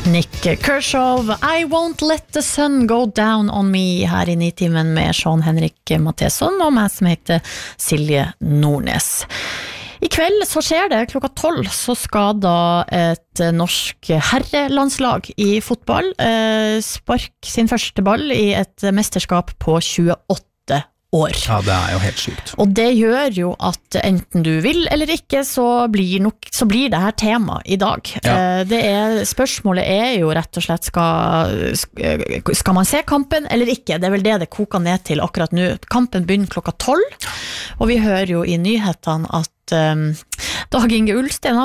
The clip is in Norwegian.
Nick Kershaw, I won't let the sun go down on me her I Nitimen med Sean Henrik Matheson og meg som heter Silje Nordnes. I kveld så skjer det klokka 12, så skal da et norsk herrelandslag I fotball sparke sin første ball I et mesterskap på 28 år. Ja, det jo helt sykt. Og det gjør jo at enten du vil eller ikke, så blir det her tema I dag. Ja. Spørsmålet jo rett og slett, skal man se kampen eller ikke? Det vel det koker ned til akkurat nå. Kampen begynner klokka 12, og vi hører jo I nyhetene at Dag Inge Ulsten